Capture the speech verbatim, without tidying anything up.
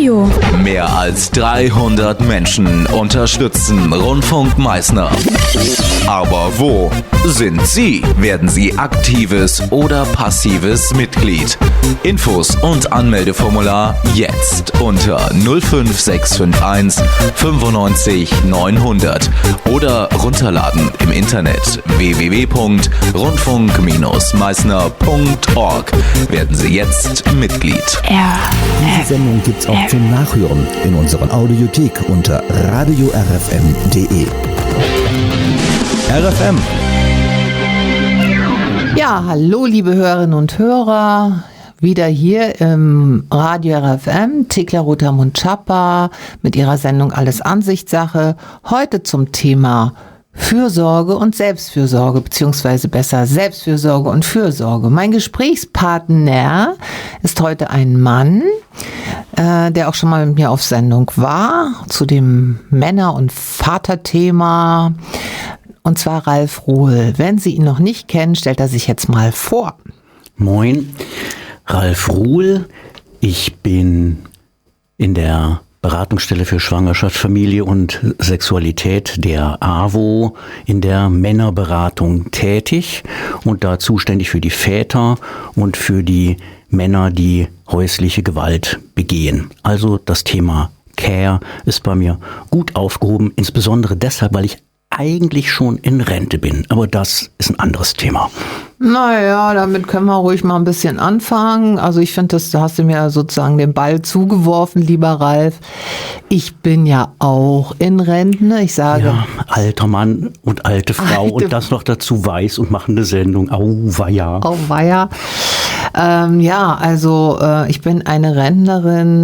Radio. Mehr als dreihundert Menschen unterstützen Rundfunk Meißner. Aber wo sind Sie? Werden Sie aktives oder passives Mitglied? Infos und Anmeldeformular jetzt unter null fünf sechs fünf eins fünfundneunzig neunhundert oder runterladen im Internet w w w punkt rundfunk meißner punkt org. Werden Sie jetzt Mitglied. Ja. Diese Sendung gibt's auch zum Nachhören in unserer Audiothek unter radio r f m punkt d e. R F M. Ja, hallo liebe Hörerinnen und Hörer, wieder hier im Radio R F M, Thekla Rotermund Chapa mit ihrer Sendung Alles Ansichtssache. Heute zum Thema Fürsorge und Selbstfürsorge, beziehungsweise besser Selbstfürsorge und Fürsorge. Mein Gesprächspartner ist heute ein Mann, äh, der auch schon mal mit mir auf Sendung war, zu dem Männer- und Vaterthema. Und zwar Ralf Ruhl. Wenn Sie ihn noch nicht kennen, stellt er sich jetzt mal vor. Moin, Ralf Ruhl. Ich bin in der Beratungsstelle für Schwangerschaft, Familie und Sexualität der A W O in der Männerberatung tätig und da zuständig für die Väter und für die Männer, die häusliche Gewalt begehen. Also das Thema Care ist bei mir gut aufgehoben, insbesondere deshalb, weil ich eigentlich schon in Rente bin. Aber das ist ein anderes Thema. Naja, damit können wir ruhig mal ein bisschen anfangen. Also ich finde, da hast du mir sozusagen den Ball zugeworfen, lieber Ralf. Ich bin ja auch in Rente. Ich sage... Ja, alter Mann und alte Frau Alte und das noch dazu weiß und machen eine Sendung. Auweia. Auweia. Ähm, ja, also äh, ich bin eine Rentnerin,